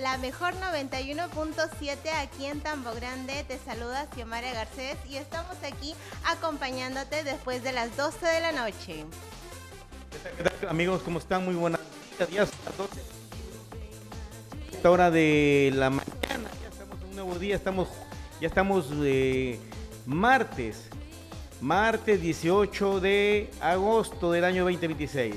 la mejor 91.7 aquí en Tambo Grande. Te saluda Xiomara Garcés y estamos aquí acompañándote después de las 12 de la noche. ¿Qué tal, amigos? ¿Cómo están? Muy buenas días a todos. Esta hora de la mañana, ya estamos en un nuevo día, ya estamos martes 18 de agosto del año 2026.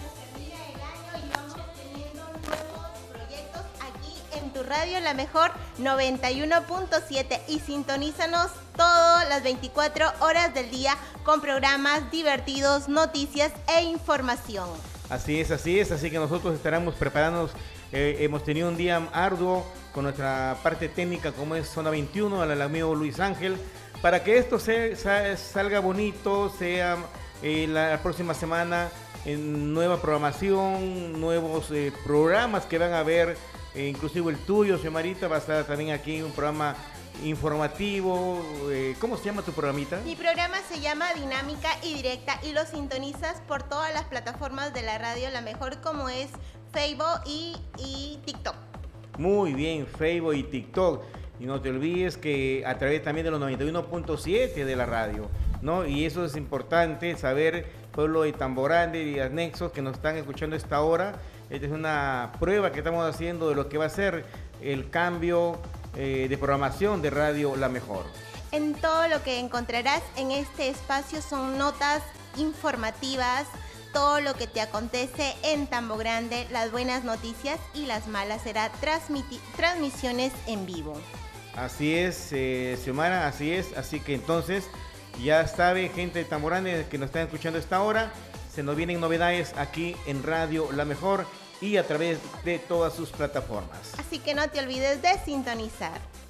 Radio La Mejor 91.7 y sintonízanos todas las 24 horas del día con programas divertidos, noticias e información. Así es, así que nosotros estaremos preparándonos. Hemos tenido un día arduo con nuestra parte técnica como es Zona 21, al amigo Luis Ángel, para que esto salga bonito, sea la próxima semana en nueva programación, nuevos programas que van a haber. Inclusive el tuyo, Xiomarita, va a estar también aquí un programa informativo. ¿Cómo se llama tu programita? Mi programa se llama Dinámica y Directa y lo sintonizas por todas las plataformas de la radio La Mejor, como es Facebook y TikTok. Muy bien, Facebook y TikTok. Y no te olvides que a través también de los 91.7 de la radio, ¿no? Y eso es importante saber, pueblo de Tambo Grande y anexos que nos están escuchando a esta hora. Esta es una prueba que estamos haciendo de lo que va a ser el cambio de programación de Radio La Mejor. En todo lo que encontrarás en este espacio son notas informativas, todo lo que te acontece en Tambo Grande, las buenas noticias y las malas, será transmisiones en vivo. Así es, Xiomara, así es. Así que entonces, ya sabe, gente de Tambo Grande que nos están escuchando a esta hora, se nos vienen novedades aquí en Radio La Mejor y a través de todas sus plataformas. Así que no te olvides de sintonizar.